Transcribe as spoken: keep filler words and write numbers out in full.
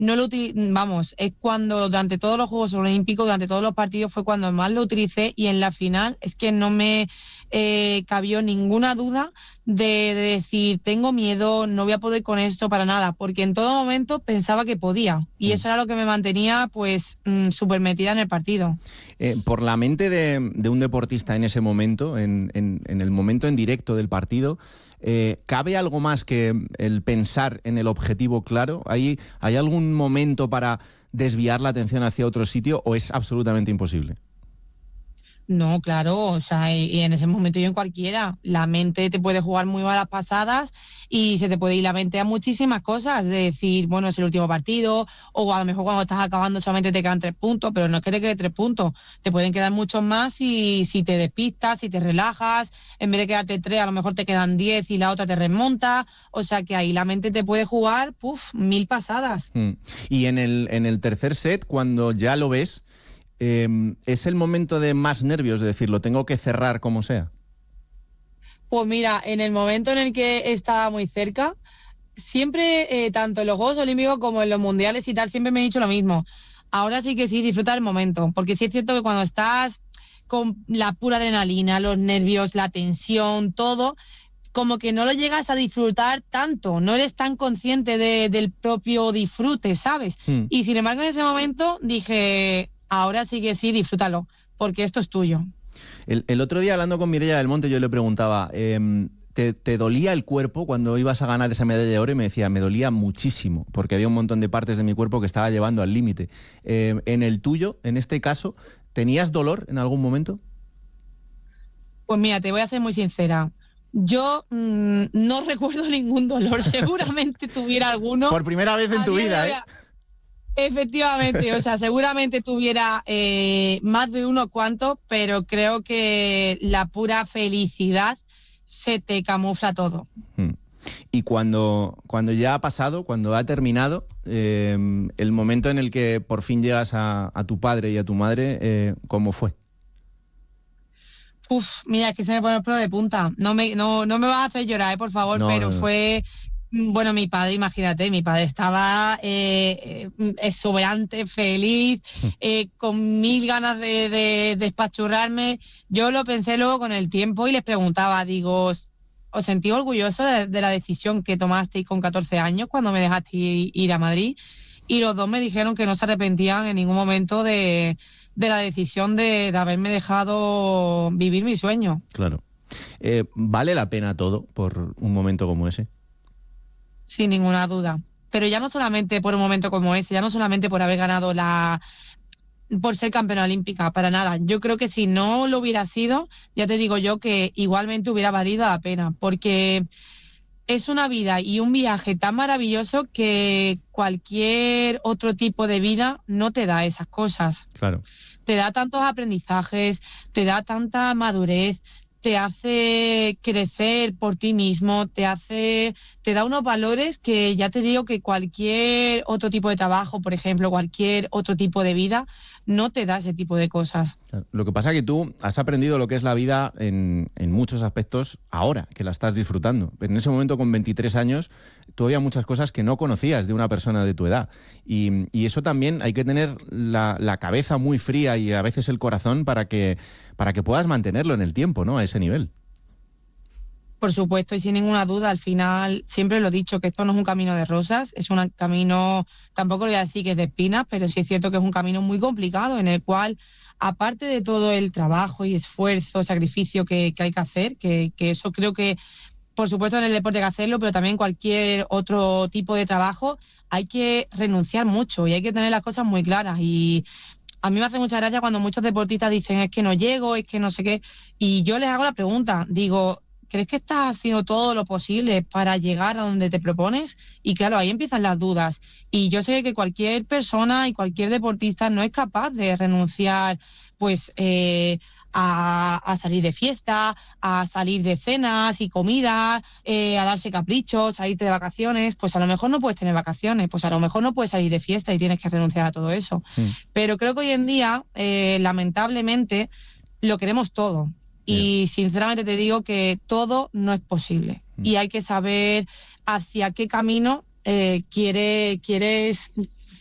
no lo util- vamos, es cuando durante todos los Juegos Olímpicos, durante todos los partidos fue cuando más lo utilicé, y en la final es que no me eh, cabió ninguna duda de, de decir tengo miedo, no voy a poder con esto para nada, porque en todo momento pensaba que podía, y Mm. eso era lo que me mantenía pues mm, súper metida en el partido. Eh, por la mente de, de un deportista en ese momento, en, en, en el momento en directo del partido, eh, ¿cabe algo más que el pensar en el objetivo claro? ¿Hay, ¿Hay algún momento para desviar la atención hacia otro sitio o es absolutamente imposible? No, claro, o sea, y, y en ese momento yo en cualquiera, la mente te puede jugar muy malas pasadas y se te puede ir la mente a muchísimas cosas, de decir, bueno, es el último partido, o a lo mejor cuando estás acabando solamente te quedan tres puntos, pero no es que te quede tres puntos, te pueden quedar muchos más si, si te despistas, si te relajas, en vez de quedarte tres, a lo mejor te quedan diez y la otra te remonta, o sea que ahí la mente te puede jugar, puf, mil pasadas. Mm. Y en el, en el tercer set, cuando ya lo ves, eh, ¿es el momento de más nervios, de decir, lo tengo que cerrar como sea? Pues mira, en el momento en el que estaba muy cerca, siempre, eh, tanto en los Juegos Olímpicos como en los Mundiales y tal, siempre me he dicho lo mismo. Ahora sí que sí, disfruta el momento, porque sí es cierto que cuando estás con la pura adrenalina, los nervios, la tensión, todo, como que no lo llegas a disfrutar tanto, no eres tan consciente de, del propio disfrute, ¿sabes? Mm. Y sin embargo en ese momento dije, ahora sí que sí, disfrútalo, porque esto es tuyo. El, el otro día, hablando con Mireia del Monte, yo le preguntaba, eh, ¿te, ¿te dolía el cuerpo cuando ibas a ganar esa medalla de oro? Y me decía, me dolía muchísimo, porque había un montón de partes de mi cuerpo que estaba llevando al límite. Eh, en el tuyo, en este caso, ¿tenías dolor en algún momento? Pues mira, te voy a ser muy sincera. Yo mmm, no recuerdo ningún dolor, seguramente tuviera alguno. Por primera vez en A tu día de vida, hoy, ¿eh? Efectivamente, o sea, seguramente tuviera eh, más de unos cuantos, pero creo que la pura felicidad se te camufla todo. Mm. Y cuando, cuando ya ha pasado, cuando ha terminado, eh, el momento en el que por fin llegas a, a tu padre y a tu madre, eh, ¿cómo fue? Uf, mira, es que se me pone el pelo de punta. No me, no, no me vas a hacer llorar, eh, por favor, No, pero no, no. fue... Bueno, mi padre, imagínate, mi padre estaba eh, eh, exuberante, feliz, eh, con mil ganas de, de, de espachurrarme. Yo lo pensé luego con el tiempo y les preguntaba, digo, ¿os sentí orgulloso de, de la decisión que tomasteis con catorce años cuando me dejasteis ir a Madrid? Y los dos me dijeron que no se arrepentían en ningún momento de, de la decisión de, de haberme dejado vivir mi sueño. Claro. Eh, ¿Vale la pena todo por un momento como ese? Sin ninguna duda. Pero ya no solamente por un momento como ese, ya no solamente por haber ganado la... por ser campeona olímpica, para nada. Yo creo que si no lo hubiera sido, ya te digo yo que igualmente hubiera valido la pena, porque es una vida y un viaje tan maravilloso que cualquier otro tipo de vida no te da esas cosas. Claro. Te da tantos aprendizajes, te da tanta madurez, te hace crecer por ti mismo, te hace, te da unos valores que ya te digo que cualquier otro tipo de trabajo, por ejemplo, cualquier otro tipo de vida, no te da ese tipo de cosas. Lo que pasa es que tú has aprendido lo que es la vida en, en muchos aspectos ahora, que la estás disfrutando. En ese momento, con veintitrés años, tú había muchas cosas que no conocías de una persona de tu edad. Y, y eso también hay que tener la, la cabeza muy fría y a veces el corazón para que, para que puedas mantenerlo en el tiempo, ¿no? A ese nivel. Por supuesto, y sin ninguna duda, al final, siempre lo he dicho, que esto no es un camino de rosas, es un camino, tampoco le voy a decir que es de espinas, pero sí es cierto que es un camino muy complicado, en el cual, aparte de todo el trabajo y esfuerzo, sacrificio que, que hay que hacer, que, que eso creo que, por supuesto, en el deporte hay que hacerlo, pero también cualquier otro tipo de trabajo, hay que renunciar mucho y hay que tener las cosas muy claras. Y a mí me hace mucha gracia cuando muchos deportistas dicen es que no llego, es que no sé qué, y yo les hago la pregunta, digo, ¿crees que estás haciendo todo lo posible para llegar a donde te propones? Y claro, ahí empiezan las dudas. Y yo sé que cualquier persona y cualquier deportista no es capaz de renunciar pues eh, a, a salir de fiesta, a salir de cenas y comidas, eh, a darse caprichos, a irte de vacaciones. Pues a lo mejor no puedes tener vacaciones, pues a lo mejor no puedes salir de fiesta y tienes que renunciar a todo eso. Mm. Pero creo que hoy en día, eh, lamentablemente, lo queremos todo. Y sinceramente te digo que todo no es posible. Y hay que saber hacia qué camino eh, quiere, quieres